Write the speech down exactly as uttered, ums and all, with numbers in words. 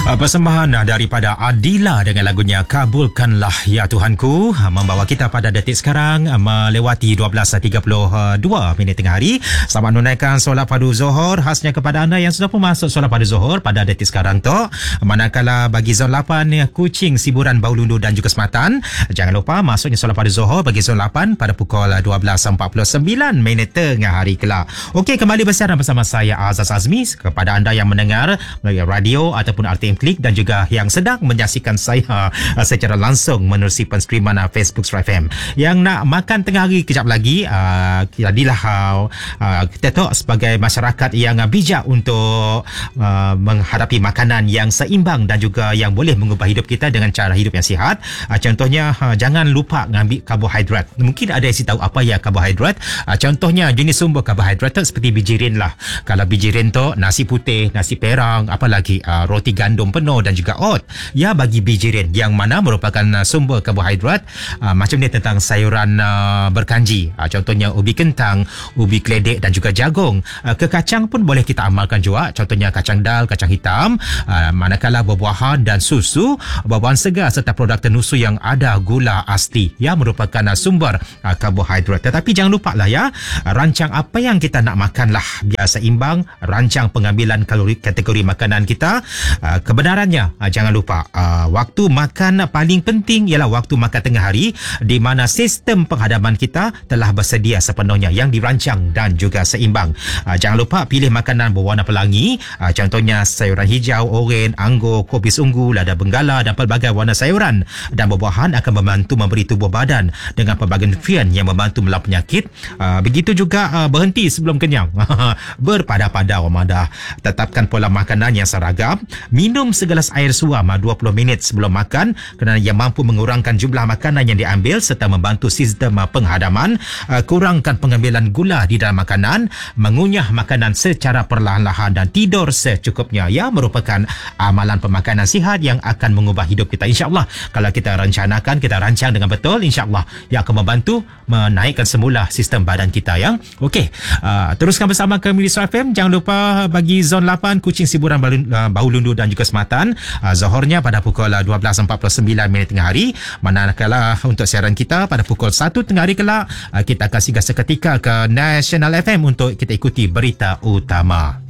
Uh, Persembahan uh, daripada Adila dengan lagunya Kabulkanlah Ya Tuhanku uh, membawa kita pada detik sekarang uh, melewati dua belas tiga puluh dua minit tengah hari. Selamat menunaikan solat padu Zohor khasnya kepada anda yang sudah pun masuk solat padu Zohor pada detik sekarang tu. Manakala bagi zon lapan Kuching, Siburan, Baulundu dan juga Sematan, jangan lupa masuknya solat padu Zohor bagi zon lapan pada pukul dua belas empat puluh sembilan minit tengah hari kelak. Okey, kembali bersiaran bersama saya Azaz Azmi. Kepada anda yang mendengar melalui radio ataupun R T M Klik dan juga yang sedang menyaksikan saya uh, secara langsung menerusi penskriman uh, Facebook F M. Yang nak makan tengah hari kejap lagi, uh, jadilah uh, uh, kita tahu sebagai masyarakat yang uh, bijak untuk uh, menghadapi makanan yang seimbang dan juga yang boleh mengubah hidup kita dengan cara hidup yang sihat. Uh, contohnya uh, jangan lupa mengambil karbohidrat. Mungkin ada yang si tahu apa ya karbohidrat. Uh, contohnya jenis sumber karbohidrat tu seperti bijirin lah. Kalau bijirin tu nasi putih, nasi perang, apa lagi uh, roti gandum penuh dan juga oat. Ya, bagi bijirin yang mana merupakan uh, sumber karbohidrat uh, macam ni tentang sayuran uh, berkanji. Uh, contohnya ubi kentang, ubi keledek dan juga jagung. Uh, ke kacang pun boleh kita amalkan juga. Contohnya kacang dal, kacang hitam. Uh, manakala buah-buahan dan susu, buah-buahan segar serta produk tenusu yang ada gula asli ya merupakan uh, sumber uh, karbohidrat. Tetapi jangan lupa lah ya, uh, rancang apa yang kita nak makan lah biar seimbang. Rancang pengambilan kalori kategori makanan kita. Uh, kebenarannya uh, jangan lupa uh, waktu makan paling penting ialah waktu makan tengah hari, di mana sistem penghadaman kita telah bersedia sepenuhnya yang dirancang dan juga seimbang. Uh, jangan lupa pilih makanan berwarna pelangi. Uh, contohnya sayuran hijau, oren, anggur, kopis ungu, lada benggala dan pelbagai warna sayuran dan buah-buahan akan membantu memberi tubuh badan dengan pelbagai nutrien yang membantu melawan penyakit. Uh, begitu juga uh, berhenti sebelum kenyang. Berpada-pada Ramadan. Tetapkan pola makanan yang seragam. Minum segelas air suam dua puluh minit sebelum makan kerana ia mampu mengurangkan jumlah makanan yang diambil serta membantu sistem penghadaman. Kurangkan pengambilan gula di dalam makanan. Mengunyah makanan secara perlahan-lahan dan tidur secukupnya. Ya, merupakan amalan pemakanan sihat yang akan mengubah hidup kita. InsyaAllah kalau kita rencanakan, kita rancang dengan betul, InsyaAllah ia akan membantu menaikkan semula sistem badan kita ya. Okey, uh, teruskan bersama kami di F M. Jangan lupa bagi zon lapan Kuching, Siburan, Baulundu dan juga Sematan, uh, Zohornya pada pukul dua belas empat puluh sembilan minit tengah hari. Manakala untuk siaran kita pada pukul satu tengah hari kelak, uh, kita akan singgah seketika ke National F M untuk kita ikuti berita utama.